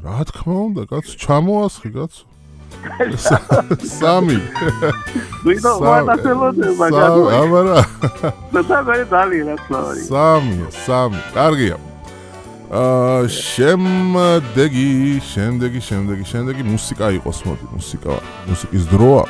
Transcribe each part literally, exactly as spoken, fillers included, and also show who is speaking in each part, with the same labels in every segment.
Speaker 1: რა თქმა უნდა, კაცო, ჩამოასხი, კაცო. სამი.
Speaker 2: ვინო ვანასელოდე მაგარი.
Speaker 1: აბარა.
Speaker 2: და მე დალი რაცლავი.
Speaker 1: სამი, სამი. კარგია. აა შემდეგი, შემდეგი, შემდეგი, შემდეგი მუსიკა იყოს, მოდი, მუსიკა, მუსიკის დროა.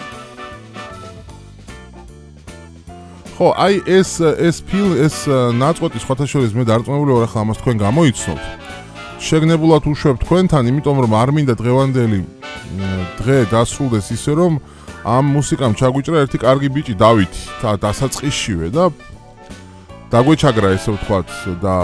Speaker 1: ხო, აი ეს ეს ფილმ, ეს ნაწყვეტი სხვათა შორის მე დარწმუნებული ვარ, ახლა ამას თქვენ გამოიცნობთ. შეგნებულად უშვებ თქვენთან, იმიტომ რომ არ მინდა დღევანდელი დღე დასრულდეს ისე რომ ამ მუსიკამ ჩაგვიჭრა ერთი კარგი ბიჭი დავითი და დასაწყისშივე და დაგვეჩაგრა ესე ვთქვათ და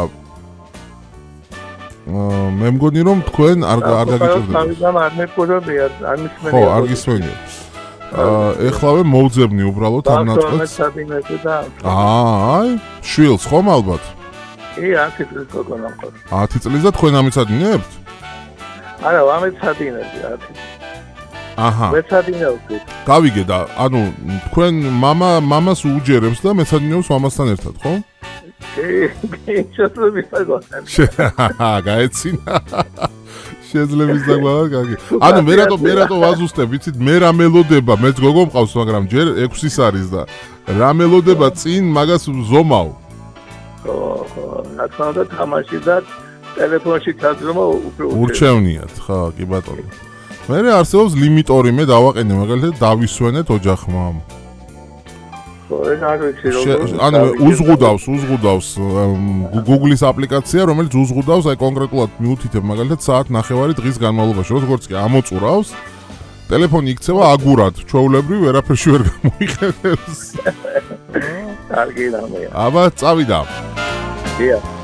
Speaker 1: მე მგონი რომ თქვენ არ არ გაგიჭირდებათ.
Speaker 2: თავიდან არ მეკვირებია, არ მისმენია.
Speaker 1: ხო, არ გისმენია. აა ეხლავე მოვძებნი უბრალოდ ამ ნაწყვეტს. აა, აი, შვილს ხომ ალბათ?
Speaker 2: კი, ათი წლის გოგონა მყავს.
Speaker 1: ათი წლის და თქვენ ამიცადინებთ?
Speaker 2: არა, ამეცადინებდი ათი.
Speaker 1: აჰა.
Speaker 2: მეცადინებდი.
Speaker 1: გავიგე და ანუ თქვენ мама მამას უჯერებს და მეცადინებს მამასთან ერთად, ხო?
Speaker 2: კი, შეიძლება გაგონან.
Speaker 1: გაეცინა. შეძლებს დაგვავა, კარგი. ანუ მე რატო მე რატო ვაზუსტებ, იცით, მე რა მელოდება, მეც გოგო მყავს, მაგრამ ჯერ ექვსის არის და რა მელოდება წინ მაგას ზომავ.
Speaker 2: ხო, ხო, ნაცნობდა თამაში და ტელეფონში ჩაძრომა უფრო
Speaker 1: ურჩევნიათ, ხო, კი ბატონო. მე არსებობს ლიმიტორი, მე დავაყენე მაგალითად დავისვენეთ ოჯახმა.
Speaker 2: ხო, ეს არ ვიცი როგორ.
Speaker 1: ანუ უზღუდავს, უზღუდავს Google-ის აპლიკაცია, რომელიც უზღუდავს აი კონკრეტულად მიუთითებ მაგალითად საათ ნახევარი დღის განმავლობაში, როგორც კი ამოწურავს, ტელეფონი იქცევა აგურად, ჩვეულებრივ ვერაფერში ვერ გამოიყენებს.
Speaker 2: კარგი რამეა.
Speaker 1: აბა, წავიდა.
Speaker 2: დიახ.